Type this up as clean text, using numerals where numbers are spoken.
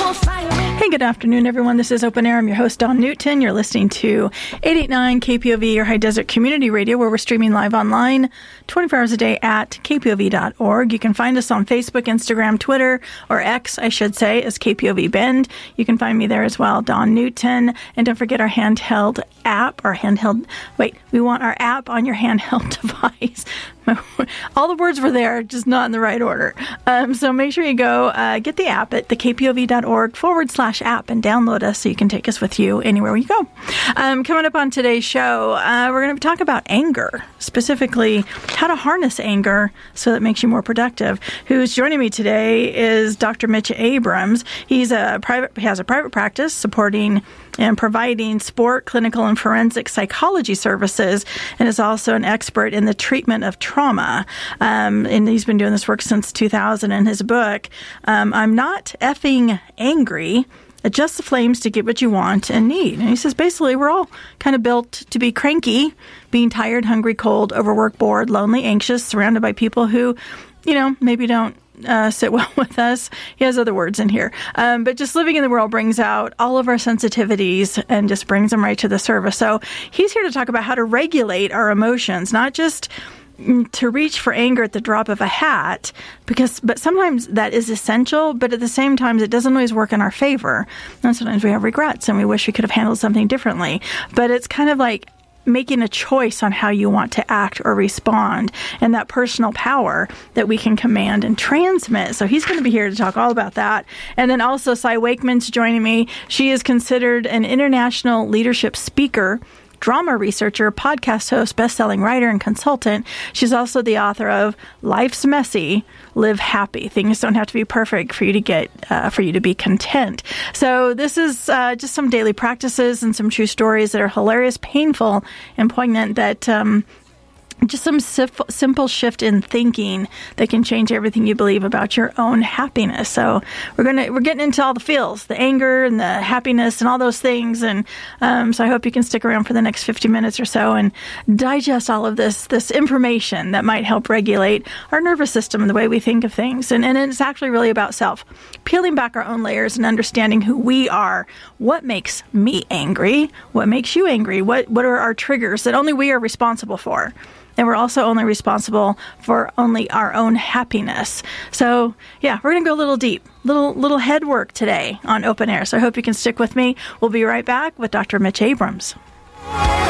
Hey, good afternoon, everyone. This is Open Air. I'm your host, Dawn Newton. You're listening to 889 KPOV, your High Desert Community Radio, where we're streaming live online 24 hours a day at kpov.org. You can find us on Facebook, Instagram, Twitter, or X, I should say, as KPOV Bend. You can find me there as well, Dawn Newton. And don't forget our handheld app, we want our app on your handheld device. All the words were there, just not in the right order. So make sure you go get the app at thekpov.org/app and download us so you can take us with you anywhere you go. Coming up on today's show, we're going to talk about anger, specifically how to harness anger so that it makes you more productive. Who's joining me today is Dr. Mitch Abrams. He has a private practice supporting and providing sport, clinical, and forensic psychology services, and is also an expert in the treatment of trauma. And he's been doing this work since 2000. In his book, I'm Not Effing Angry, Adjust the Flames to Get What You Want and Need. And he says, basically, we're all kind of built to be cranky, being tired, hungry, cold, overworked, bored, lonely, anxious, surrounded by people who, maybe don't sit well with us. He has other words in here. But just living in the world brings out all of our sensitivities and just brings them right to the surface. So he's here to talk about how to regulate our emotions, not just to reach for anger at the drop of a hat, but sometimes that is essential, but at the same time, it doesn't always work in our favor. And sometimes we have regrets and we wish we could have handled something differently. But it's kind of like making a choice on how you want to act or respond, and that personal power that we can command and transmit. So he's going to be here to talk all about that. And then also Cy Wakeman's joining me. She is considered an international leadership speaker, drama researcher, podcast host, best-selling writer, and consultant. She's also the author of Life's Messy, Live Happy. Things don't have to be perfect for you to be content. So this is just some daily practices and some true stories that are hilarious, painful, and poignant that just some simple shift in thinking that can change everything you believe about your own happiness. So we're getting into all the feels, the anger and the happiness and all those things. And so I hope you can stick around for the next 50 minutes or so and digest all of this information that might help regulate our nervous system and the way we think of things. And it's actually really about self, peeling back our own layers and understanding who we are. What makes me angry? What makes you angry? What are our triggers that only we are responsible for? And we're also only responsible for only our own happiness. So, yeah, we're going to go a little deep, little head work today on Open Air. So I hope you can stick with me. We'll be right back with Dr. Mitch Abrams.